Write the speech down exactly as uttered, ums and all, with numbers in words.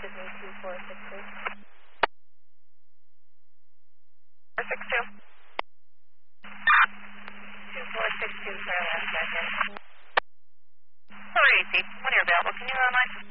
Sydney two four six two. four six two. two four six two for last second. Sorry, Steve. When you're available, can you run line?